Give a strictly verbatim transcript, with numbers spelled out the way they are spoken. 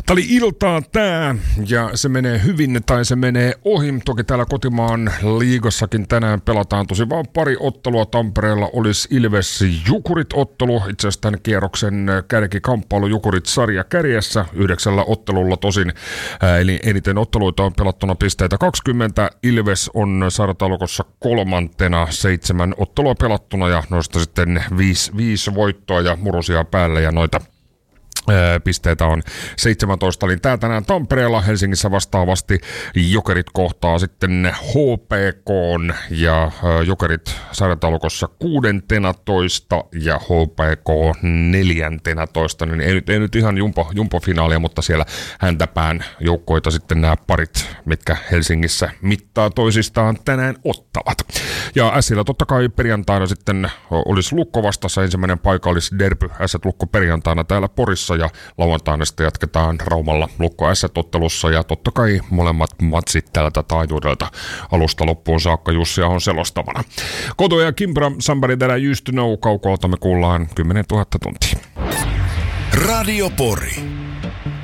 Tali-iltaa tää, ja se menee hyvin tai se menee ohi. Toki täällä kotimaan liigassakin tänään pelataan tosi vaan pari ottelua. Tampereella olisi Ilves-Jukurit-ottelu, itse asiassa tämän kierroksen kärkikamppailu Jukurit sarja kärjessä yhdeksällä ottelulla tosin. Ää, eli eniten otteluita on pelattuna pisteitä kaksikymmentä. Ilves on sarjataulukossa kolmantena, seitsemän ottelua pelattuna ja noista sitten viisi, viisi voittoa ja murusia päälle ja noita pisteitä on seitsemäntoista, eli tää tänään Tampereella. Helsingissä vastaavasti Jokerit kohtaa sitten H P K:n ja Jokerit sarjataulukossa kuudentenatoista ja H P K neljäntenatoista, niin ei nyt, ei nyt ihan jumpo, jumpo-finaalia, mutta siellä häntäpään joukkoita sitten nämä parit, mitkä Helsingissä mittaa toisistaan tänään ottavat. Ja Ässillä totta kai perjantaina sitten olisi Lukko vastassa, ensimmäinen paikallisderby Ässät Lukko perjantaina täällä Porissa, ja lauantaina sitten jatketaan Raumalla Lukko Ässät-ottelussa, ja totta kai molemmat matsit tältä taajuudelta alusta loppuun saakka Jussi on selostavana. Koto ja Kimpra, somebody that I used to know, kaukolta me kuullaan kymmenen tuhatta tuntia. Radio Pori.